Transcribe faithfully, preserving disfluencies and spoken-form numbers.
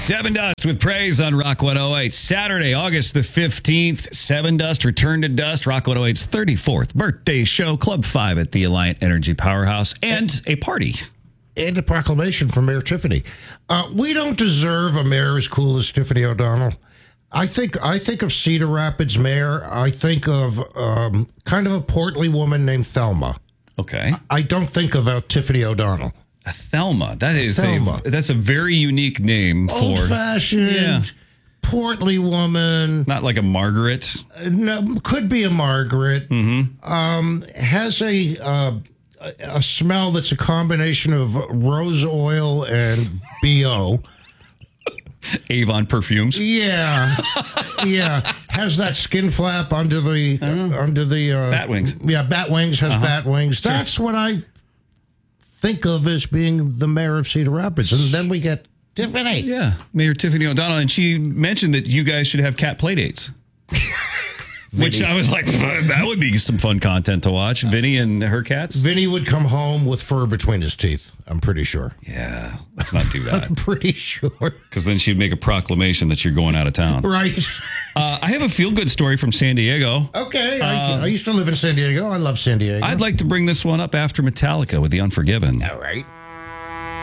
Seven Dust with Praise on Rock one oh eight. Saturday, August the fifteenth. Seven Dust, Return to Dust. Rock one oh eight's thirty-fourth birthday show. Club five at the Alliant Energy Powerhouse. And a party. And a proclamation from Mayor Tiffany. Uh, we don't deserve a mayor as cool as Tiffany O'Donnell. I think I think of Cedar Rapids mayor. I think of um, kind of a portly woman named Thelma. Okay. I don't think of a Tiffany O'Donnell. A Thelma. That is Thelma. a that's a very unique name for old-fashioned, yeah. portly woman. Not like a Margaret. Uh, no, could be a Margaret. Mm-hmm. Um, has a uh, a smell that's a combination of rose oil and B O. Avon perfumes. Yeah, yeah. Has that skin flap under the uh, under the uh, bat wings. Yeah, bat wings. Has uh-huh. bat wings. That's what I think of as being the mayor of Cedar Rapids, and then we get Tiffany. Yeah, Mayor Tiffany O'Donnell, and she mentioned that you guys should have cat play dates. Which I was like, that would be some fun content to watch. Vinny and her cats. Vinny would come home with fur between his teeth. I'm pretty sure. Yeah, let's not do that. I'm pretty sure. Because then she'd make a proclamation that you're going out of town. Right. Uh, I have a feel-good story from San Diego. Okay. I, uh, I used to live in San Diego. I love San Diego. I'd like to bring this one up after Metallica with The Unforgiven. All right.